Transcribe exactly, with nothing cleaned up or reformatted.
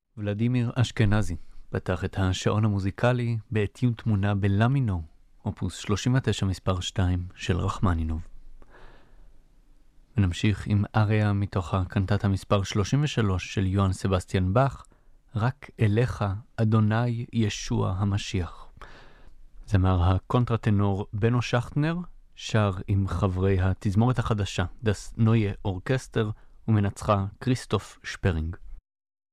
ולדימיר אשכנזי פתח את השעון המוזיקלי באתיון תמונה בלה מינור, אופוס שלושים ותשע מספר שתיים של רחמנינוב. ונמשיך עם אריה מתוך הקנטטה מספר שלושים ושלוש של יוהאן סבסטיאן באך, רק אליך אדוני ישוע המשיח. זמר הקונטרטנור בנו שכטנר שר עם חברי התזמורת החדשה דס נויה אורקסטר ומנצחה כריסטוף שפרינג.